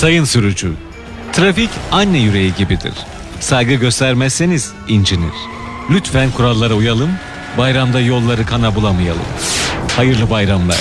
Sayın sürücü, trafik anne yüreği gibidir. Saygı göstermezseniz incinir. Lütfen kurallara uyalım, bayramda yolları kana bulamayalım. Hayırlı bayramlar.